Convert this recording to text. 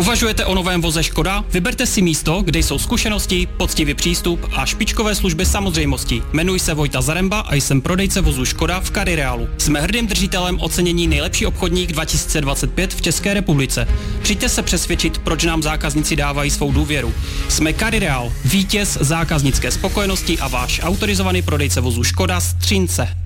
Uvažujete o novém voze Škoda? Vyberte si místo, kde jsou zkušenosti, poctivý přístup a špičkové služby samozřejmostí. Jmenuji se Vojta Zaremba a jsem prodejce vozu Škoda v Carirealu. Jsme hrdým držitelem ocenění nejlepší obchodník 2025 v České republice. Přijďte se přesvědčit, proč nám zákazníci dávají svou důvěru. Jsme Carireal, vítěz zákaznické spokojenosti a váš autorizovaný prodejce vozu Škoda z Třince.